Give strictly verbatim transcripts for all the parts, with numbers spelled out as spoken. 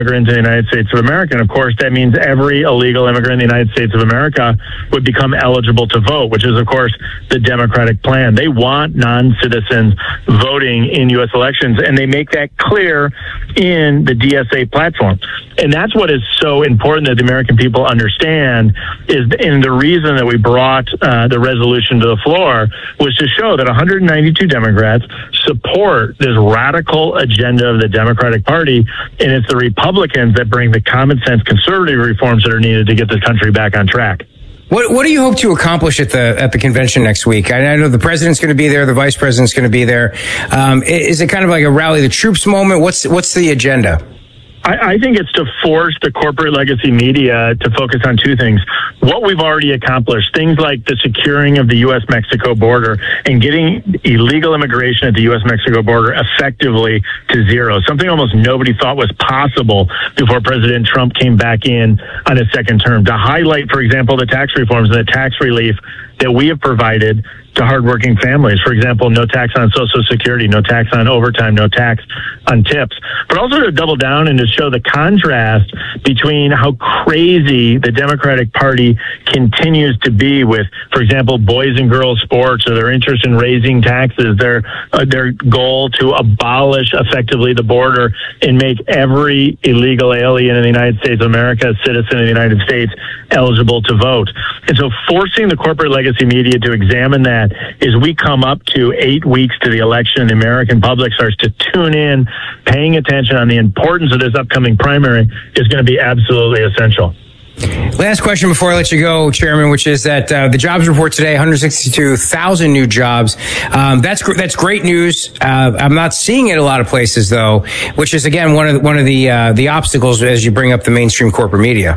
immigrants in the United States of America. And of course, that means every illegal immigrant in the United States of America would become eligible to vote, which is, of course, the Democratic plan. They want non-citizens voting in U S elections, and they make that clear in the D S A platform. And that's what is so important that the American people understand is, and the reason that we brought uh, the resolution to the floor was to show that one hundred ninety-two Democrats support this radical agenda of the Democratic Party, and it's the Republicans that bring the common sense conservative reforms that are needed to get this country back on track. What What do you hope to accomplish at the at the convention next week? I know the president's going to be there, the vice president's going to be there. Um, is it kind of like a rally the troops moment? What's What's the agenda? I, I think it's to force the corporate legacy media to focus on two things. What we've already accomplished, things like the securing of the U S Mexico border and getting illegal immigration at the U S Mexico border effectively to zero, something almost nobody thought was possible before President Trump came back in on his second term. To highlight, for example, the tax reforms and the tax relief that we have provided to hardworking families. For example, no tax on Social Security, no tax on overtime, no tax on tips. But also to double down and to show the contrast between how crazy the Democratic Party continues to be with, for example, boys and girls sports, or their interest in raising taxes, their uh, their goal to abolish effectively the border and make every illegal alien in the United States of America, a citizen of the United States, eligible to vote. And so forcing the corporate legacy media to examine that is we come up to eight weeks to the election, the American public starts to tune in, paying attention on the importance of this upcoming primary is going to be absolutely essential. Last question before I let you go, Chairman, which is that uh, the jobs report today, one hundred sixty-two thousand new jobs. Um, that's gr- that's great news. Uh, I'm not seeing it a lot of places, though, which is, again, one of the, one of the uh, the obstacles as you bring up the mainstream corporate media.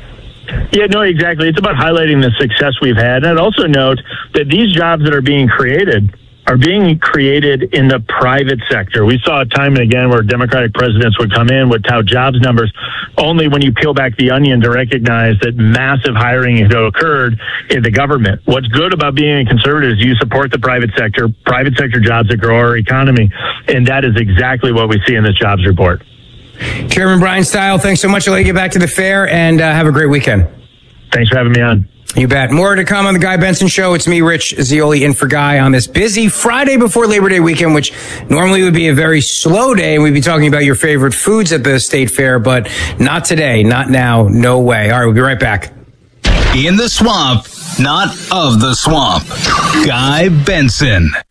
Yeah, no, exactly. It's about highlighting the success we've had. And I'd also note that these jobs that are being created are being created in the private sector. We saw it time and again where Democratic presidents would come in, would tout jobs numbers, only when you peel back the onion to recognize that massive hiring had occurred in the government. What's good about being a conservative is you support the private sector, private sector jobs that grow our economy. And that is exactly what we see in this jobs report. Chairman Brian Stile, thanks so much. I'll let you get back to the fair, and uh, have a great weekend. Thanks for having me on. You bet. More to come on the Guy Benson Show. It's me, Rich Zeoli, in for Guy on this busy Friday before Labor Day weekend, which normally would be a very slow day. We'd be talking about your favorite foods at the state fair, but not today, not now, no way. All right, we'll be right back. In the swamp, not of the swamp. Guy Benson.